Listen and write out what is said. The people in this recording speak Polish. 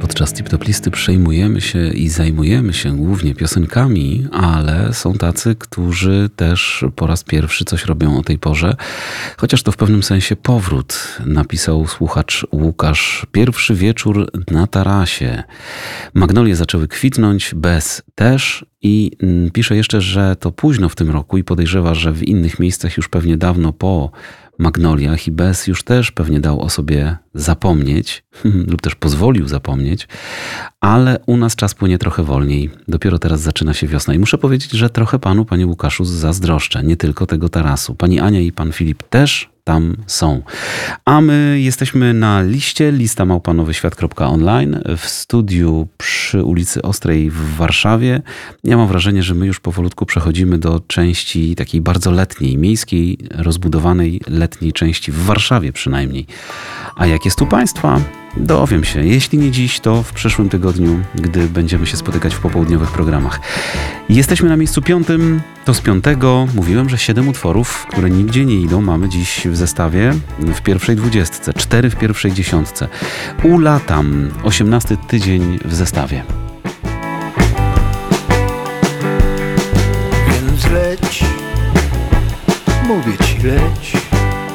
podczas Tip-Top Listy przejmujemy się i zajmujemy się głównie piosenkami, ale są tacy, którzy też po raz pierwszy coś robią o tej porze. Chociaż to w pewnym sensie powrót, napisał słuchacz Łukasz. Pierwszy wieczór na tarasie. Magnolie zaczęły kwitnąć, bez też i pisze jeszcze, że to późno w tym roku i podejrzewa, że w innych miejscach już pewnie dawno po magnoliach i bez już też pewnie dał o sobie zapomnieć lub też pozwolił zapomnieć, ale u nas czas płynie trochę wolniej. Dopiero teraz zaczyna się wiosna i muszę powiedzieć, że trochę panu, panie Łukaszu, zazdroszczę. Nie tylko tego tarasu. Pani Ania i pan Filip też tam są. A my jesteśmy na liście, lista@nowyświat.online w studiu przy ulicy Ostrej w Warszawie. Ja mam wrażenie, że my już powolutku przechodzimy do części takiej bardzo letniej, miejskiej, rozbudowanej letniej części, w Warszawie przynajmniej. A jak jest u państwa? Dowiem się. Jeśli nie dziś, to w przyszłym tygodniu, gdy będziemy się spotykać w popołudniowych programach. Jesteśmy na miejscu 5. To z 5. Mówiłem, że 7 utworów, które nigdzie nie idą, mamy dziś w zestawie w pierwszej 20, 4 w pierwszej 10. Ulatam, 18 tydzień w zestawie. Więc leć, mówię ci leć.